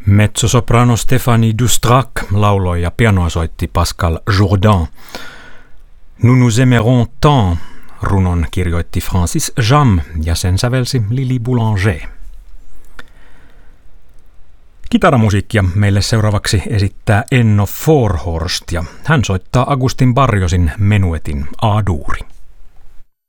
Mezzosoprano Stéphanie Doustrac lauloi ja pianoa soitti Pascal Jourdan. Nous nous aimerons tant runon kirjoitti Francis Jammes ja sen sävelsi Lili Boulanger. Kitaramusiikkia meille seuraavaksi esittää Enno Forhorst ja hän soittaa Agustin Barriosin menuetin A-duuri.